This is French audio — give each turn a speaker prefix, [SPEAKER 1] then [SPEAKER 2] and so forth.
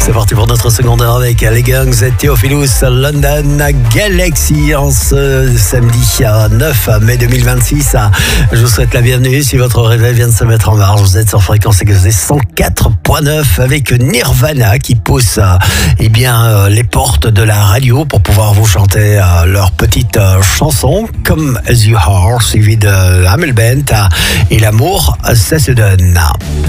[SPEAKER 1] C'est parti pour notre seconde heure avec les Gangs et Theophilus London Galaxy en ce samedi 9 mai 2026. Je vous souhaite la bienvenue. Si votre réveil vient de se mettre en marche, vous êtes sur fréquence exaucée 104.9 avec Nirvana qui pousse les portes de la radio pour pouvoir vous chanter leur petite chanson Come As You Are, suivi de Hamel Bent et l'amour ça se donne.